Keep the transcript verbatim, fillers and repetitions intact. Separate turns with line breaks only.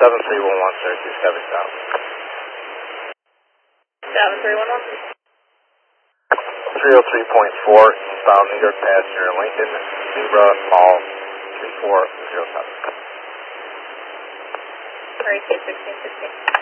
seven three one one, Syracuse, Kevin South.
seven three one one.
three oh three point four, eastbound New York passenger Lincoln, Zebra, Mall, three four zero seven.
Syracuse, sixteen sixteen.